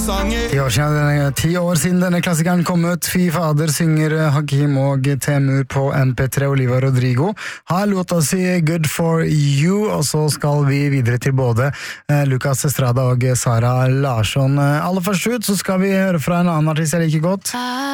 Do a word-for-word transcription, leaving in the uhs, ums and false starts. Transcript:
Ti år, siden denne, ti år siden denne klassikeren kom ut. Fy fader synger Hakim og Temur på M P tre. Oliva Rodrigo har låta si Good For You, og så skal vi videre til både eh, Lucas Estrada og Sara Larsson. Aller først ut så skal vi høre fra en annen artist jeg liker godt.